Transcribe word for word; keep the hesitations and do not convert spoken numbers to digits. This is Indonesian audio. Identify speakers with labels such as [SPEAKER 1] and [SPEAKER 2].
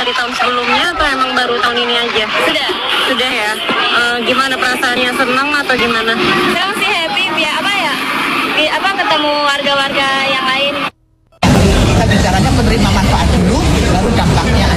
[SPEAKER 1] dari tahun sebelumnya atau emang baru tahun ini aja?
[SPEAKER 2] Sudah.
[SPEAKER 1] Sudah ya. Uh, gimana perasaannya, senang atau gimana?
[SPEAKER 2] Senang sih, happy, biar apa ya? Bi apa ketemu warga-warga yang lain.
[SPEAKER 3] Kita bicaranya menerima manfaat dulu, baru dampaknya.